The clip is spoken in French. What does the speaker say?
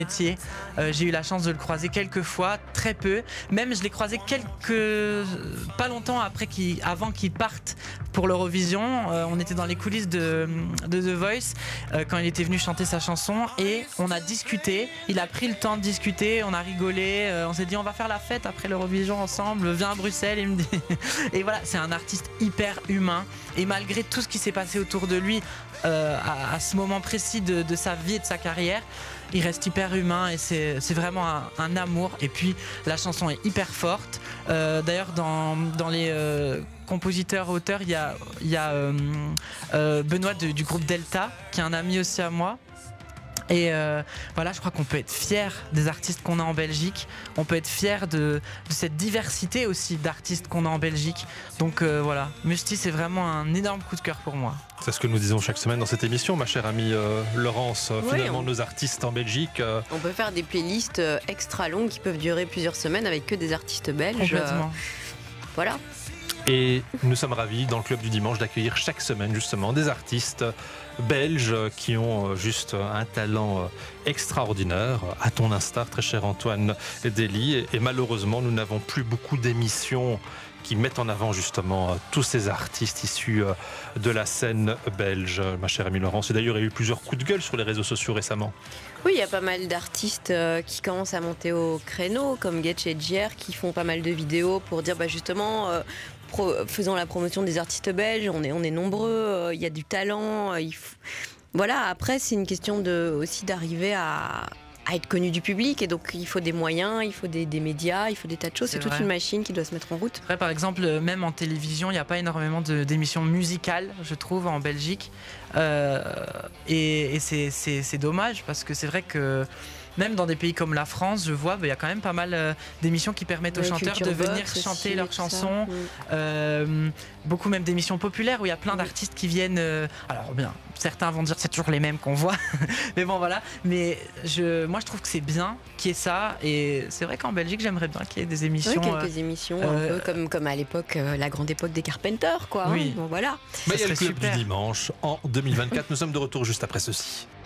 métier. J'ai eu la chance de le croiser quelques fois, très peu. Même je l'ai croisé pas longtemps avant qu'il parte pour l'Eurovision. On était dans les coulisses de The Voice quand il était venu chanter sa chanson et on a discuté. Il a pris le temps de discuter, on a rigolé, on s'est dit on va faire la fête après l'Eurovision ensemble. Viens à Bruxelles, il me dit. Et voilà, c'est un artiste hyper humain et malgré tout ce qui s'est passé autour de lui à ce moment précis de sa vie et de sa carrière, il reste hyper humain et c'est vraiment un amour. Et puis la chanson est hyper forte. D'ailleurs dans les compositeurs auteurs, il y a Benoît du groupe Delta qui est un ami aussi à moi. Et voilà, je crois qu'on peut être fier des artistes qu'on a en Belgique. On peut être fier de cette diversité aussi d'artistes qu'on a en Belgique. Donc voilà, Musti, c'est vraiment un énorme coup de cœur pour moi. C'est ce que nous disons chaque semaine dans cette émission, ma chère amie Laurence. Oui, finalement, nos artistes en Belgique... On peut faire des playlists extra longues qui peuvent durer plusieurs semaines avec que des artistes belges. Complètement. Voilà. Et nous sommes ravis dans le Club du Dimanche d'accueillir chaque semaine justement des artistes belges qui ont juste un talent extraordinaire, à ton instar, très cher Antoine Dely. Et malheureusement, nous n'avons plus beaucoup d'émissions qui mettent en avant justement tous ces artistes issus de la scène belge, ma chère amie Laurence. Et d'ailleurs, il y a eu plusieurs coups de gueule sur les réseaux sociaux récemment. Oui, il y a pas mal d'artistes qui commencent à monter au créneau, comme Getch et Gier, qui font pas mal de vidéos pour dire justement... faisons la promotion des artistes belges, on est nombreux, il y a du talent. Voilà, après c'est une question aussi d'arriver à être connu du public et donc il faut des moyens, il faut des médias, il faut des tas de choses. C'est toute une machine qui doit se mettre en route. Après, par exemple, même en télévision, il n'y a pas énormément d'émissions musicales, je trouve, en Belgique. Et c'est dommage parce que c'est vrai que même dans des pays comme la France, je vois, il y a quand même pas mal d'émissions qui permettent aux chanteurs de venir chanter leurs chansons. Beaucoup même d'émissions populaires où il y a plein d'artistes qui viennent. Alors bien, certains vont dire c'est toujours les mêmes qu'on voit, mais bon voilà. Mais moi je trouve que c'est bien qu'il y ait ça. Et c'est vrai qu'en Belgique j'aimerais bien qu'il y ait des émissions. Oui, quelques émissions un peu comme à l'époque, la grande époque des Carpenters, quoi. Oui. Bon, voilà. Il y a le Club du Dimanche en 2024. Nous sommes de retour juste après ceci.